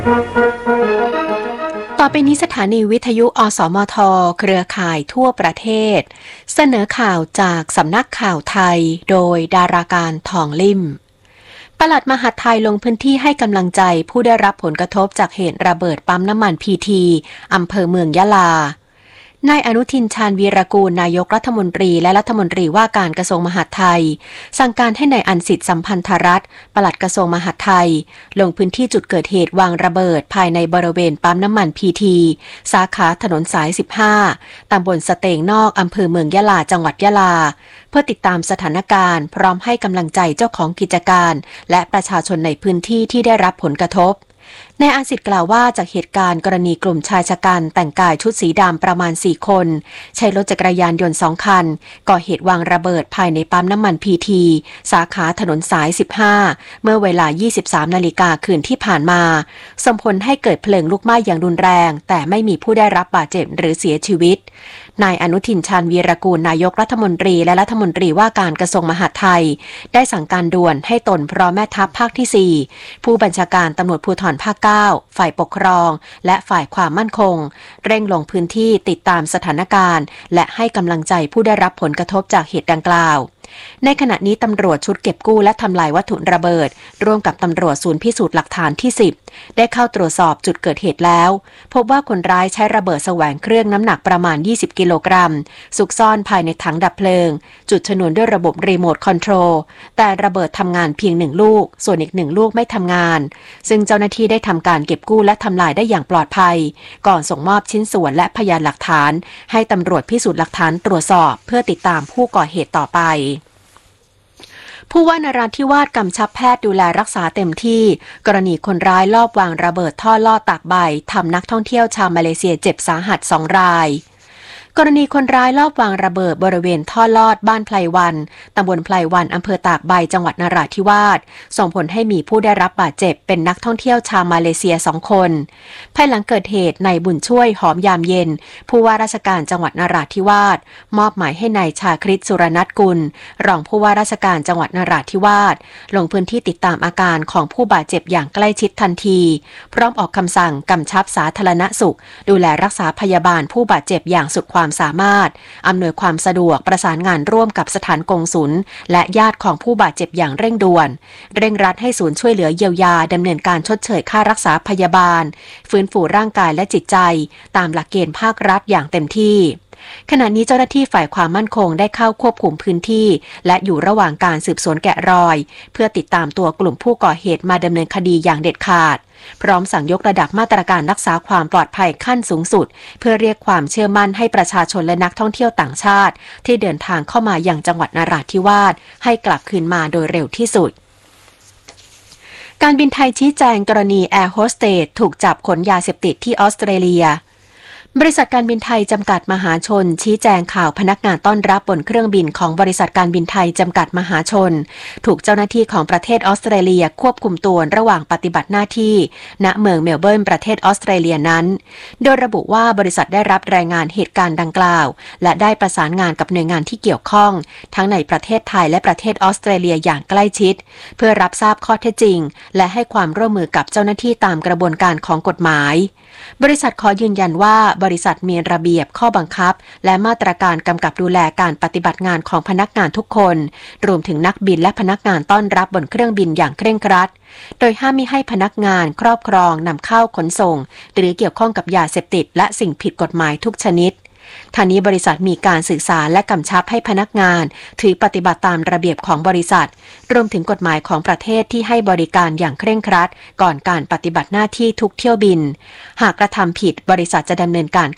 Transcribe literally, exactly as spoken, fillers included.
ต่อไปนี้สถานีวิทยุอสมทเครือข่ายทั่วประเทศเสนอข่าวจากสำนักข่าวไทยโดยดาราการทองลิ่มปลัดมหาดไทยลงพื้นที่ให้กำลังใจผู้ได้รับผลกระทบจากเหตุระเบิดปั๊มน้ำมันพีทีอำเภอเมืองยะลานายอนุทินชาญวีรกูลนายกรัฐมนตรีและรัฐมนตรีว่าการกระทรวงมหาดไทยสั่งการให้นายอันสิทธิ์สัมพันธรัตน์ปลัดกระทรวงมหาดไทยลงพื้นที่จุดเกิดเหตุวางระเบิดภายในบริเวณปั๊มน้ำมันพีทีสาขาถนนสายสิบห้าตำบลสเตงนอกอำเภอเมืองยะลาจังหวัดยะลาเพื่อติดตามสถานการณ์พร้อมให้กำลังใจเจ้าของกิจการและประชาชนในพื้นที่ที่ได้รับผลกระทบนายอาสิทธิ์กล่าวว่าจากเหตุการณ์กรณีกลุ่มชายชะกันแต่งกายชุดสีดำประมาณสี่คนใช้รถจักรยานยนต์สองคันก่อเหตุวางระเบิดภายในปั๊มน้ำมันพีทีสาขาถนนสายสิบห้าเมื่อเวลา ยี่สิบสามนาฬิกาคืนที่ผ่านมาส่งผลให้เกิดเพลิงลุกไหม้อย่างรุนแรงแต่ไม่มีผู้ได้รับบาดเจ็บหรือเสียชีวิตนายอนุทินชาญวีรกูลนายกรัฐมนตรีและรัฐมนตรีว่าการกระทรวงมหาดไทยได้สั่งการด่วนให้ตนพร้อมแม่ทัพภาคที่สี่ผู้บัญชาการตำรวจภูธรภาคเก้าฝ่ายปกครองและฝ่ายความมั่นคงเร่งลงพื้นที่ติดตามสถานการณ์และให้กำลังใจผู้ได้รับผลกระทบจากเหตุดังกล่าวในขณะนี้ตำรวจชุดเก็บกู้และทำลายวัตถุระเบิดร่วมกับตำรวจศูนย์พิสูจน์หลักฐานที่สิบได้เข้าตรวจสอบจุดเกิดเหตุแล้วพบว่าคนร้ายใช้ระเบิดแสวงเครื่องน้ำหนักประมาณยี่สิบกิโลกรัมซุกซ่อนภายในถังดับเพลิงจุดชนวนด้วยระบบรีโมทคอนโทรลแต่ระเบิดทำงานเพียงหนึ่งลูกส่วนอีกหนึ่งลูกไม่ทำงานซึ่งเจ้าหน้าที่ได้ทำการเก็บกู้และทำลายได้อย่างปลอดภัยก่อนส่งมอบชิ้นส่วนและพยานหลักฐานให้ตำรวจพิสูจน์หลักฐานตรวจสอบเพื่อติดตามผู้ก่อเหตุต่อไปผู้ว่านราธิวาสกำชับแพทย์ดูแลรักษาเต็มที่กรณีคนร้ายลอบวางระเบิดท่อลอดตากใบทำนักท่องเที่ยวชาวมาเลเซียเจ็บสาหัสสองรายกรณีคนร้ายลอบวางระเบิดบริเวณท่อลอดบ้านไพลวันตำบลไพลวันอำเภอตากใบจังหวัดนราธิวาสส่งผลให้มีผู้ได้รับบาดเจ็บเป็นนักท่องเที่ยวชาวมาเลเซียสองคนภายหลังเกิดเหตุนายบุญช่วยหอมยามเย็นผู้ว่าราชการจังหวัดนราธิวาสมอบหมายให้นายชาคริตสุรนัทกุลรองผู้ว่าราชการจังหวัดนราธิวาสลงพื้นที่ติดตามอาการของผู้บาดเจ็บอย่างใกล้ชิดทันทีพร้อมออกคำสั่งกำชับสาธารณสุขดูแลรักษาพยาบาลผู้บาดเจ็บอย่างสุดความสามารถอำนวยความสะดวกประสานงานร่วมกับสถานกงศุลและญาติของผู้บาดเจ็บอย่างเร่งด่วนเร่งรัดให้ศูนย์ช่วยเหลือเยียวยาดำเนินการชดเชยค่ารักษาพยาบาลฟื้นฟูร่างกายและจิตใจตามหลักเกณฑ์ภาครัฐอย่างเต็มที่ขณะนี้เจ้าหน้าที่ฝ่ายความมั่นคงได้เข้าควบคุมพื้นที่และอยู่ระหว่างการสืบสวนแกะรอยเพื่อติดตามตัวกลุ่มผู้ก่อเหตุมาดำเนินคดีอย่างเด็ดขาดพร้อมสั่งยกระดับมาตรการรักษาความปลอดภัยขั้นสูงสุดเพื่อเรียกความเชื่อมั่นให้ประชาชนและนักท่องเที่ยวต่างชาติที่เดินทางเข้ามายังจังหวัดนราธิวาสให้กลับคืนมาโดยเร็วที่สุดการบินไทยชี้แจงกรณีแอร์โฮสเตสถูกจับขนยาเสพติดที่ออสเตรเลียบริษัทการบินไทยจำกัดมหาชนชี้แจงข่าวพนักงานต้อนรับบนเครื่องบินของบริษัทการบินไทยจำกัดมหาชนถูกเจ้าหน้าที่ของประเทศออสเตรเลียควบคุมตัวระหว่างปฏิบัติหน้าที่ณเมืองเมลเบิร์นประเทศออสเตรเลียนั้นโดยระบุว่าบริษัทได้รับรายงานเหตุการณ์ดังกล่าวและได้ประสานงานกับหน่วยงานที่เกี่ยวข้องทั้งในประเทศไทยและประเทศออสเตรเลียอย่างใกล้ชิดเพื่อรับทราบข้อเท็จจริงและให้ความร่วมมือกับเจ้าหน้าที่ตามกระบวนการของกฎหมายบริษัทขอยืนยันว่าบริษัทมีระเบียบข้อบังคับและมาตรการกำกับดูแลการปฏิบัติงานของพนักงานทุกคนรวมถึงนักบินและพนักงานต้อนรับบนเครื่องบินอย่างเคร่งครัดโดยห้ามมิให้พนักงานครอบครองนำเข้าขนส่งหรือเกี่ยวข้องกับยาเสพติดและสิ่งผิดกฎหมายทุกชนิดทางนี้บริษัทมีการสื่อสารและกำชับให้พนักงานถือปฏิบัติตามระเบียบของบริษัทรวมถึงกฎหมายของประเทศที่ให้บริการอย่างเคร่งครัดก่อนการปฏิบัติหน้าที่ทุกเที่ยวบินหากกระทำผิดบริษัทจะดำเนินการ